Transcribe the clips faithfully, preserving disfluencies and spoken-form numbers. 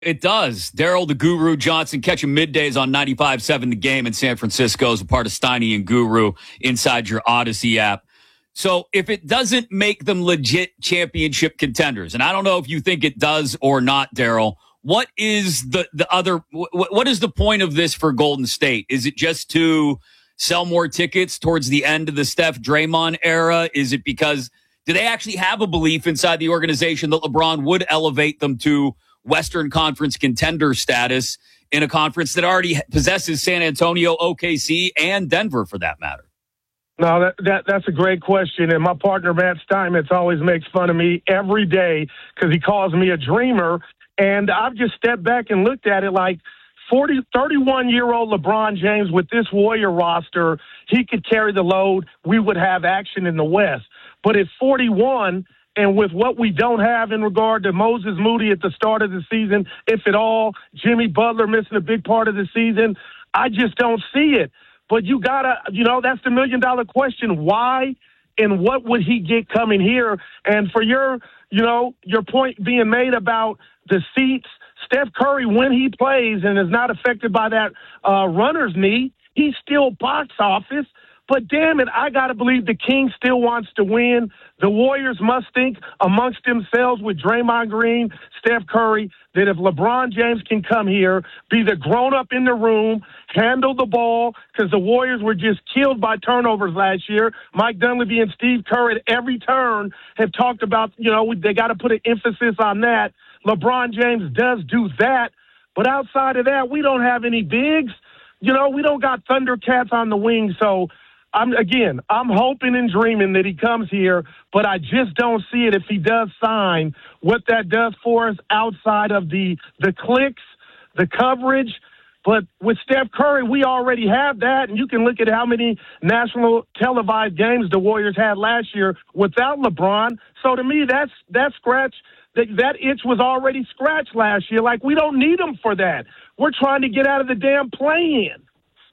It does. Daryl the Guru Johnson catching middays on ninety-five point seven The Game in San Francisco as a part of Steiny and Guru inside your Odyssey app. So if it doesn't make them legit championship contenders, and I don't know if you think it does or not, Daryl, what is the, the other, what, what is the point of this for Golden State? Is it just to sell more tickets towards the end of the Steph Draymond era? Is it because, do they actually have a belief inside the organization that LeBron would elevate them to Western Conference contender status in a conference that already possesses San Antonio, O K C, and Denver for that matter? No, that, that that's a great question. And my partner, Matt Steinmetz, always makes fun of me every day because he calls me a dreamer. And I've just stepped back and looked at it like forty, thirty-one-year-old LeBron James with this Warrior roster, he could carry the load. We would have action in the West. But at forty-one, and with what we don't have in regard to Moses Moody at the start of the season, if at all, Jimmy Butler missing a big part of the season, I just don't see it. But you got to, you know, that's the million-dollar question. Why and what would he get coming here? And for your, you know, your point being made about the seats, Steph Curry, when he plays and is not affected by that uh, runner's knee, he's still box office. But damn it, I got to believe the King still wants to win. The Warriors must think amongst themselves with Draymond Green, Steph Curry, that if LeBron James can come here, be the grown-up in the room, handle the ball, because the Warriors were just killed by turnovers last year. Mike Dunleavy and Steve Kerr at every turn have talked about, you know, they got to put an emphasis on that. LeBron James does do that. But outside of that, we don't have any bigs. You know, we don't got Thundercats on the wing, so I'm again, I'm hoping and dreaming that he comes here, but I just don't see it if he does sign, what that does for us outside of the the clicks, the coverage. But with Steph Curry, we already have that, and you can look at how many national televised games the Warriors had last year without LeBron. So to me, that's that scratch, that, that itch was already scratched last year. Like, we don't need him for that. We're trying to get out of the damn play-in.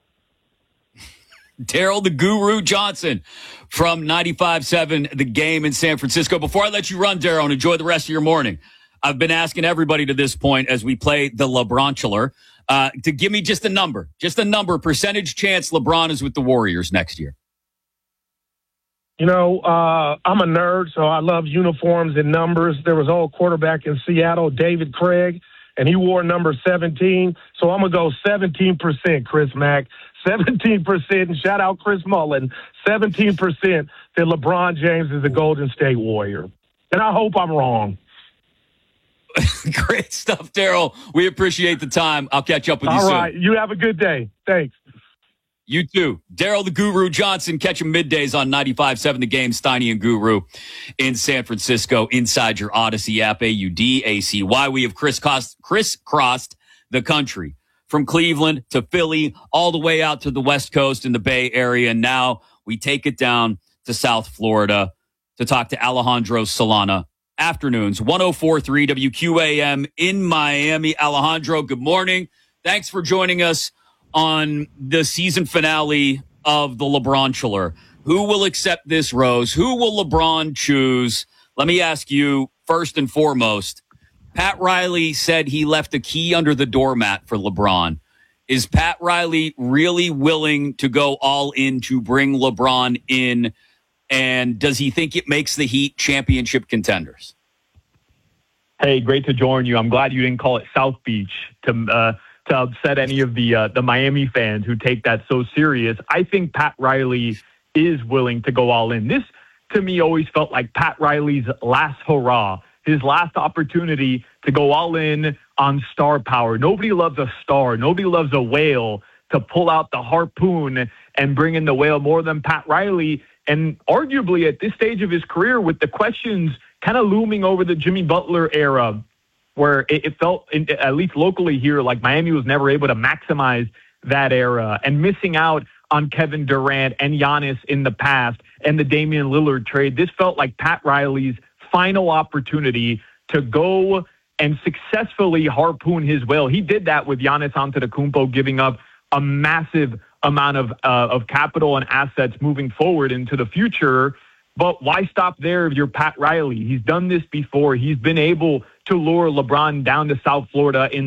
Daryl the Guru Johnson from ninety-five point seven The Game in San Francisco. Before I let you run, Daryl, and enjoy the rest of your morning, I've been asking everybody to this point as we play the LeBronchular uh, to give me just a number, just a number, percentage chance LeBron is with the Warriors next year. You know, uh, I'm a nerd, so I love uniforms and numbers. There was an old quarterback in Seattle, David Craig, and he wore number seventeen. So I'm going to go seventeen percent, Chris Mack. seventeen percent, and shout out Chris Mullen, seventeen percent that LeBron James is a Golden State Warrior. And I hope I'm wrong. Great stuff, Daryl. We appreciate the time. I'll catch up with you All soon. right. You have a good day. Thanks. You too. Daryl the Guru Johnson, catch him middays on ninety-five point seven The Game, Steiny and Guru in San Francisco, inside your Odyssey app, A U D A C Y. We have crisscrossed, crisscrossed the country from Cleveland to Philly, all the way out to the West Coast in the Bay Area. And now we take it down to South Florida to talk to Alejandro Solana. Afternoons, one oh four point three W Q A M in Miami. Alejandro, good morning. Thanks for joining us on the season finale of the LeBronchular. Who will accept this rose? Who will LeBron choose? Let me ask you first and foremost, Pat Riley said he left a key under the doormat for LeBron. Is Pat Riley really willing to go all in to bring LeBron in? And does he think it makes the Heat championship contenders? Hey, great to join you. I'm glad you didn't call it South Beach to uh, to upset any of the uh, the Miami fans who take that so serious. I think Pat Riley is willing to go all in. This, to me, always felt like Pat Riley's last hurrah, his last opportunity to go all in on star power. Nobody loves a star. Nobody loves a whale to pull out the harpoon and bring in the whale more than Pat Riley. And arguably at this stage of his career, with the questions kind of looming over the Jimmy Butler era, where it, it felt, in, at least locally here, like Miami was never able to maximize that era, and missing out on Kevin Durant and Giannis in the past and the Damian Lillard trade. This felt like Pat Riley's final opportunity to go and successfully harpoon his whale. He did that with Giannis Antetokounmpo, giving up a massive amount of uh, of capital and assets moving forward into the future. But why stop there if you're Pat Riley? He's done this before. He's been able to lure LeBron down to South Florida in